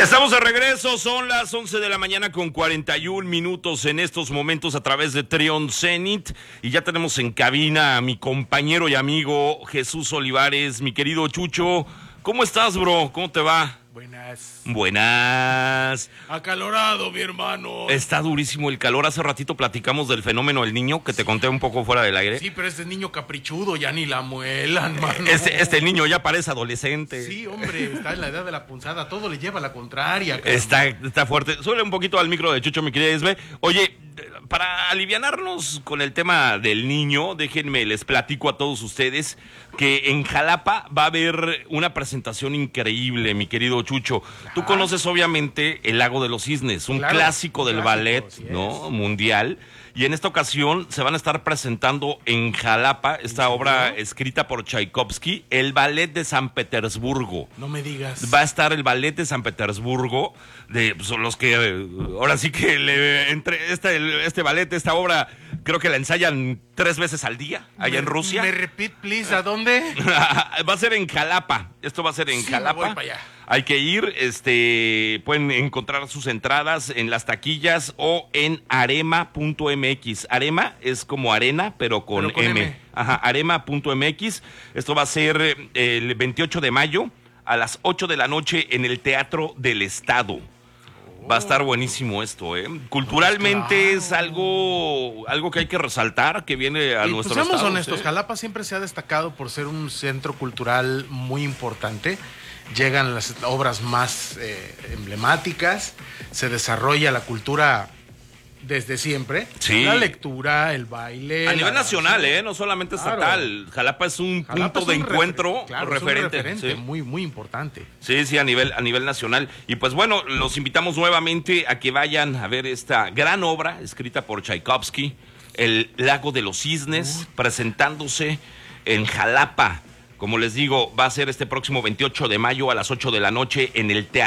Estamos de regreso, son las 11 de la mañana con 41 minutos en estos momentos a través de Trion Zenit y ya tenemos en cabina a mi compañero y amigo Jesús Olivares, mi querido Chucho. ¿Cómo estás, bro? ¿Cómo te va? Buenas. Acalorado, mi hermano. Está durísimo el calor. Hace ratito platicamos del fenómeno del niño, que te conté un poco fuera del aire. Sí, pero este niño caprichudo ya ni la muelan, mano. Este niño ya parece adolescente. Sí, hombre, está en la edad de la punzada. Todo le lleva a la contraria. Está fuerte. Súbele un poquito al micro de Chucho, mi querida Esbe. Oye, para alivianarnos con el tema del niño, déjenme, les platico a todos ustedes que en Jalapa va a haber una presentación increíble, mi querido Chucho. Tú conoces obviamente el Lago de los Cisnes, un clásico del ballet, ¿no? Mundial. Y en esta ocasión se van a estar presentando en Jalapa esta obra escrita por Tchaikovsky, el Ballet de San Petersburgo. No me digas. Va a estar el Ballet de San Petersburgo, son los que ahora sí que entre este ballet, esta obra, creo que la ensayan 3 veces al día allá en Rusia. ¿Me repeat, please? ¿A dónde? Va a ser en Jalapa. Esto va a ser en Jalapa. Me voy para allá. Hay que ir, pueden encontrar sus entradas en las taquillas o en arema.mx. Arema es como arena, pero con M. Ajá, arema.mx. Esto va a ser el 28 de mayo a las 8 de la noche en el Teatro del Estado. Va a estar buenísimo esto, ¿eh? Culturalmente es algo que hay que resaltar, que viene a nuestro estado. Seamos honestos, Jalapa siempre se ha destacado por ser un centro cultural muy importante. Llegan las obras más emblemáticas, se desarrolla la cultura desde siempre. Sí. La lectura, el baile. A nivel nacional, no solamente estatal. Jalapa es un punto de encuentro referente. Es un referente muy, muy importante. Sí, a nivel nacional. Y pues bueno, los invitamos nuevamente a que vayan a ver esta gran obra escrita por Tchaikovsky, El Lago de los Cisnes, presentándose en Jalapa. Como les digo, va a ser este próximo 28 de mayo a las 8 de la noche en el Teatro